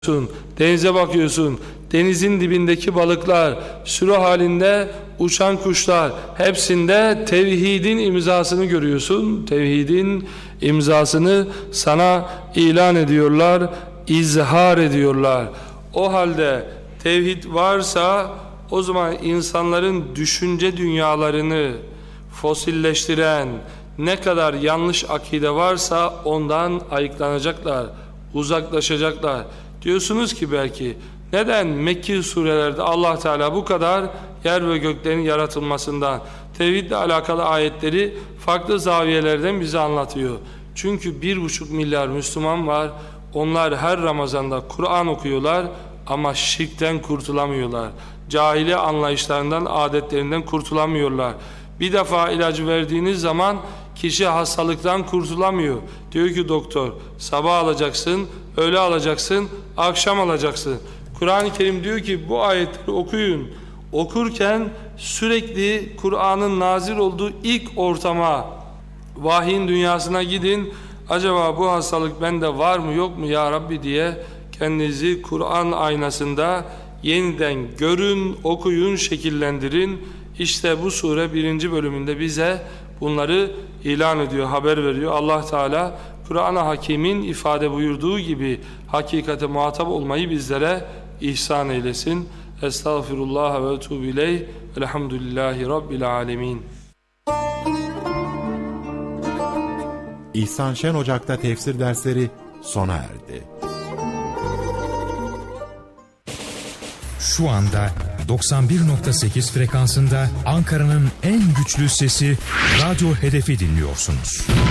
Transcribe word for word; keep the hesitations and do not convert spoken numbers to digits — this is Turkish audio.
Denize bakıyorsun, denizin dibindeki balıklar, sürü halinde uçan kuşlar, hepsinde tevhidin imzasını görüyorsun. Tevhidin imzasını sana ilan ediyorlar, izhar ediyorlar. O halde tevhid varsa o zaman insanların düşünce dünyalarını fosilleştiren ne kadar yanlış akide varsa ondan ayıklanacaklar, uzaklaşacaklar. Diyorsunuz ki belki neden Mekki surelerde Allah Teala bu kadar yer ve göklerin yaratılmasından, tevhidle alakalı ayetleri farklı zaviyelerden bize anlatıyor. Çünkü bir buçuk milyar Müslüman var. Onlar her Ramazan'da Kur'an okuyorlar ama şirkten kurtulamıyorlar. Cahiliye anlayışlarından, adetlerinden kurtulamıyorlar. Bir defa ilacı verdiğiniz zaman kişi hastalıktan kurtulamıyor. Diyor ki doktor, sabah alacaksın, öğle alacaksın, akşam alacaksın. Kur'an-ı Kerim diyor ki bu ayetleri okuyun. Okurken sürekli Kur'an'ın nazil olduğu ilk ortama, vahyin dünyasına gidin. Acaba bu hastalık bende var mı yok mu ya Rabbi diye kendinizi Kur'an aynasında yeniden görün, okuyun, şekillendirin. İşte bu sure birinci bölümünde bize bunları ilan ediyor, haber veriyor. Allah Teala Kur'an-ı Hakim'in ifade buyurduğu gibi hakikate muhatap olmayı bizlere ihsan eylesin. Estağfirullah ve etûbü ileyh. Elhamdülillahi Rabbil alemin. İhsan Şen Ocak'ta tefsir dersleri sona erdi. Şu anda doksan bir nokta sekiz frekansında Ankara'nın en güçlü sesi Radyo Hedef'i dinliyorsunuz.